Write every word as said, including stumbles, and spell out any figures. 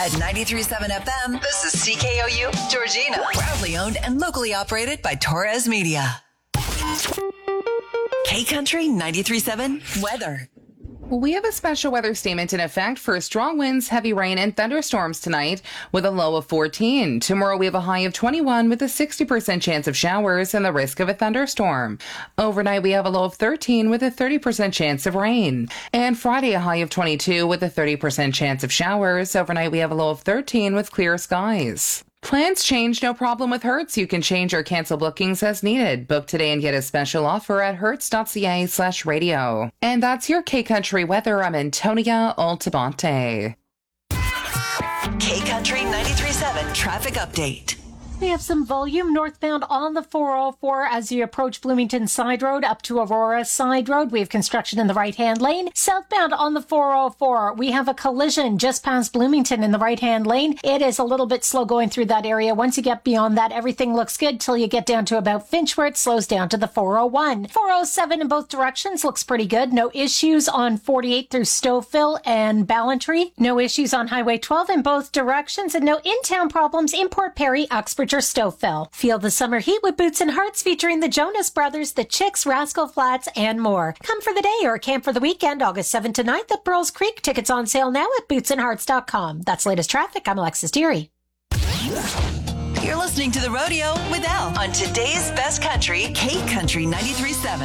At ninety-three point seven F M, this is C K O U, Georgina. Proudly owned and locally operated by Torres Media. K-Country ninety-three point seven weather. We have a special weather statement in effect for strong winds, heavy rain, and thunderstorms tonight with a low of fourteen. Tomorrow we have a high of twenty-one with a sixty percent chance of showers and the risk of a thunderstorm. Overnight we have a low of thirteen with a thirty percent chance of rain. And Friday a high of twenty-two with a thirty percent chance of showers. Overnight we have a low of thirteen with clear skies. Plans change, no problem with Hertz. You can change or cancel bookings as needed. Book today and get a special offer at hertz.ca slash radio. And that's your K-Country weather. I'm Antonia Altabante. K-Country ninety-three point seven traffic update. We have some volume northbound on the four oh four as you approach Bloomington Side Road up to Aurora Side Road. We have construction in the right-hand lane. Southbound on the four oh four, we have a collision just past Bloomington in the right-hand lane. It is a little bit slow going through that area. Once you get beyond that, everything looks good till you get down to about Finch where it slows down to the four oh one. four oh seven in both directions looks pretty good. No issues on forty-eight through Stouffville and Ballantree. No issues on Highway twelve in both directions and no in-town problems in Port Perry, Uxbridge, or Stouffville. Feel the summer heat with Boots and Hearts featuring the Jonas Brothers, the Chicks, Rascal Flats, and more. Come for the day or camp for the weekend, August seventh to ninth at Burles Creek. Tickets on sale now at boots and hearts dot com. That's latest traffic. I'm Alexis Deary. You're listening to The Rodeo with Al on today's best country, K-Country ninety-three point seven.